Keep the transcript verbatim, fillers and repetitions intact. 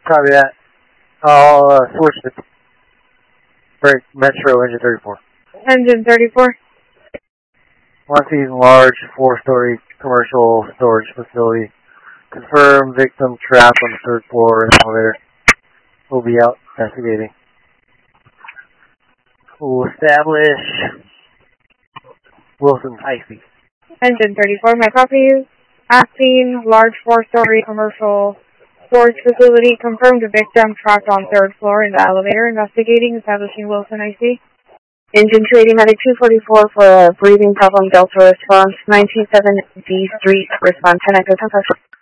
Copy that. I'll uh, switch to break Metro Engine thirty-four. Engine thirty-four. One season large four-story commercial storage facility. Confirm victim trapped on the third floor in the elevator. We'll be out investigating. We'll establish Wilson Icy. Engine thirty-four, my copy. Asking large four-story commercial storage facility. Confirmed a victim trapped on third floor in the elevator. Investigating, establishing Wilson I C. Engine two eighty medic two forty-four for a breathing problem, Delta response, nine two seven D Street, response ten Echo ten.